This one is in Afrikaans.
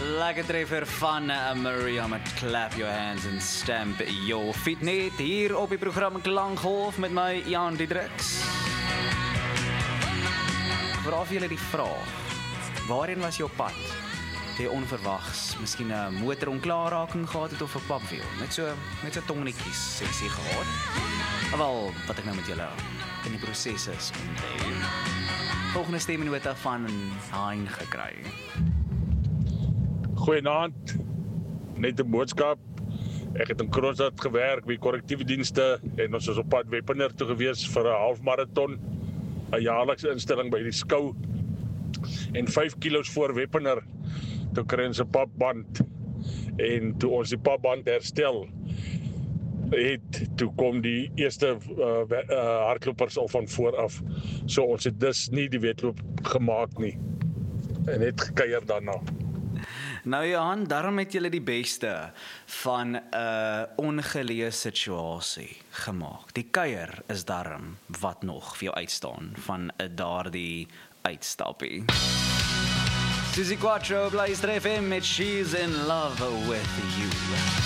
Lekker treffer van Maria met Clap Your Hands and Stamp Your Feet. Net hier op die program Klankgolf met my Jan Diedriks. Vra vir julle die vraag, waarheen was jou pad? Het jy onverwags miskien 'n motoronklaarraking gehad het of 'n papwiel? Net so tongnetjies sessie gehad? Wel, wat ek nou met julle in die proses is om te doen. Volgende stemnota van Hein gekry. Goeienaand, net 'n boodskap. Ek het in Kroonstad gewerk by korrektiewe dienste en ons is op pad Wepener toe gewees vir 'n halfmaraton, 'n jaarlikse instelling by die skou. En 5 kilos voor Wepener, toe kry ons 'n papband. En toe ons die papband herstel, toe kom die eerste hardlopers al van vooraf. So ons het dus nie die wedloop gemaak nie. En het gekeier daarna. Nou Johan, daarom het julle die beste van 'n ongeleë situasie gemaak. Die kuier is daarom wat nog vir jou uitstaan van 'n daardie uitstappie. Susie Quattro, Blaze FM met She's in Love with You.